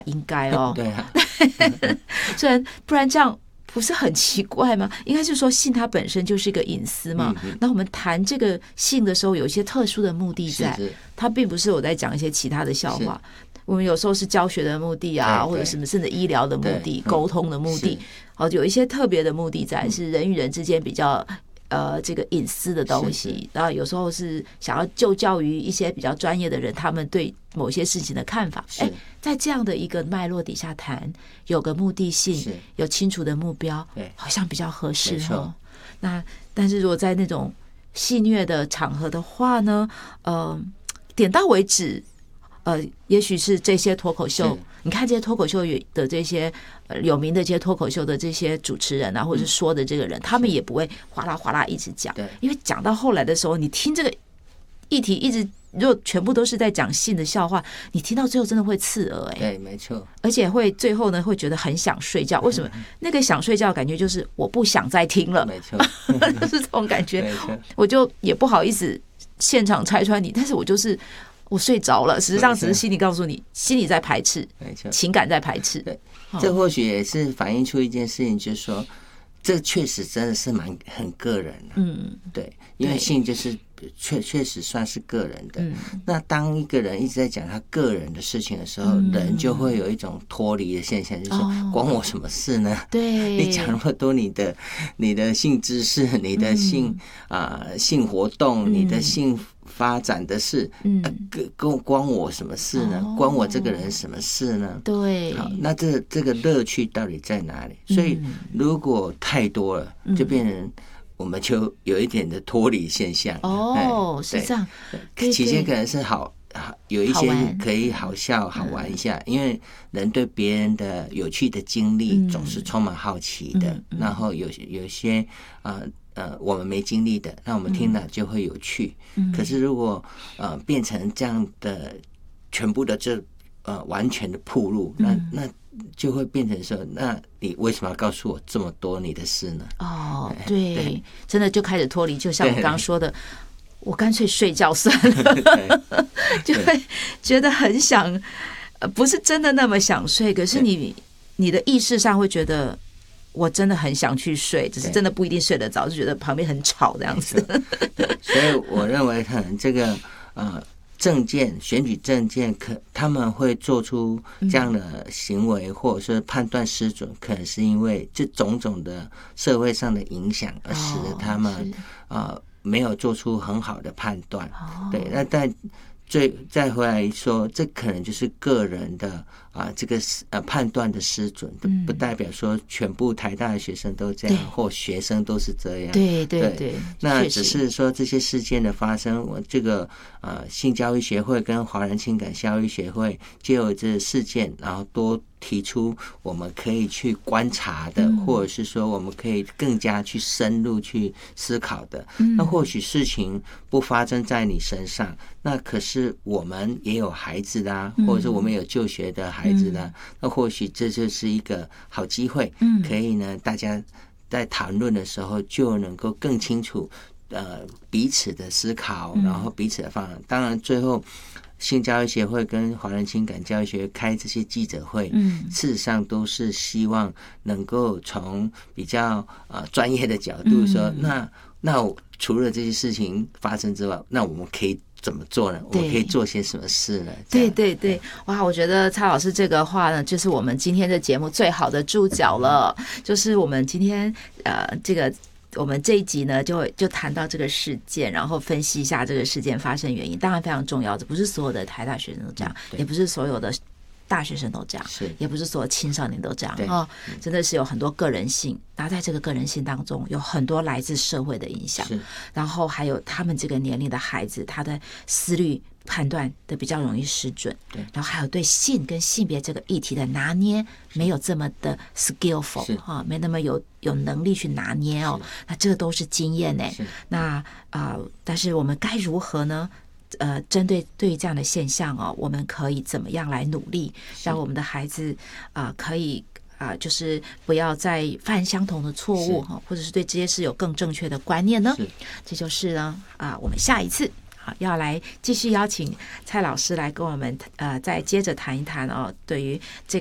应该哦。 对啊， 虽然不然这样不是很奇怪吗？应该是说性它本身就是一个隐私嘛。那我们谈这个性的时候，有一些特殊的目的在，它并不是我在讲一些其他的笑话。我们有时候是教学的目的啊，或者什么甚至医疗的目的、沟通的目的，有一些特别的目的在，是人与人之间比较这个隐私的东西。然后有时候是想要就教于一些比较专业的人，他们对某些事情的看法。在这样的一个脉络底下谈，有个目的性，有清楚的目标，好像比较合适哦。那但是如果在那种戏谑的场合的话呢，点到为止。也许是这些脱口秀，你看这些脱口秀的这些有名的这些脱口秀的这些主持人啊，或者是说的这个人，他们也不会哗啦哗啦一直讲，因为讲到后来的时候，你听这个议题一直如果全部都是在讲性的笑话，你听到最后真的会刺耳。 对，没错， 而且会最后呢会觉得很想睡觉。为什么？那个想睡觉的感觉就是我不想再听了， 没错， 是这种感觉。我就也不好意思现场拆穿你，但是我睡着了，实际上只是心里告诉你，心里在排斥，情感在排斥。 对，这或许也是反映出一件事情，就是说，这确实真的是很个人的。对，因为性就是确实算是个人的。那当一个人一直在讲他个人的事情的时候，人就会有一种脱离的现象，就是说，关我什么事呢？ 对， 你讲那么多你的性知识，你的性性活动，你的性发展的事，关我什么事呢？关我这个人什么事呢？ 对， 好，那这个乐趣到底在哪里？所以如果太多了，就变成我们就有一点的脱离现象。 是这样。 起先可能是有一些可以好笑好玩一下，因为人对别人的有趣的经历总是充满好奇的。然后有些我们没经历的，那我们听了就会有趣。可是如果变成这样的全部的完全的暴露，那就会变成说，那你为什么要告诉我这么多你的事呢？ 对，真的就开始脱离，就像我刚刚说的，我干脆睡觉算了，就会觉得很想，不是真的那么想睡，可是你的意识上会觉得我真的很想去睡，只是真的不一定睡得着，就觉得旁边很吵这样子。 所以我认为可能这个选举政见他们会做出这样的行为，或者是判断失准，可能是因为这种种的社会上的影响，而使得他们没有做出很好的判断。对，那但再回来说，这可能就是个人的这个判断的失准，不代表说全部台大的学生都这样，或学生都是这样。 对， 那只是说这些事件的发生，我这个性教育协会跟华人情感教育协会藉由这事件，然后多提出我们可以去观察的，或者是说我们可以更加去深入去思考的。那或许事情不发生在你身上，那可是我们也有孩子啦，或者是我们有就学的孩子啦，那或许这就是一个好机会，可以呢，大家在谈论的时候就能够更清楚彼此的思考，然后彼此的方案。当然最后性教育协会跟华人情感教育学会开这些记者会，事实上都是希望能够从比较专业的角度说，那除了这些事情发生之外，那我们可以怎么做呢？我们可以做些什么事呢？ 对，哇，我觉得蔡老师这个话呢，就是我们今天的节目最好的注脚了。就是我们今天我们这一集呢，就谈到这个事件，然后分析一下这个事件发生原因。当然非常重要，这不是所有的台大学生都这样，也不是所有的大学生都这样，也不是所有青少年都这样真的是有很多个人性。然后在这个个人性当中，有很多来自社会的影响，然后还有他们这个年龄的孩子，他的思虑判断的比较容易失准，然后还有对性跟性别这个议题的拿捏没有这么的 skillful 没那么有能力去拿捏那这个都是经验那但是我们该如何呢？针对于这样的现象我们可以怎么样来努力，让我们的孩子可以就是不要再犯相同的错误或者是对这些事有更正确的观念呢？这就是呢我们下一次好，要来继续邀请蔡老师来跟我们再接着谈一谈哦，对于这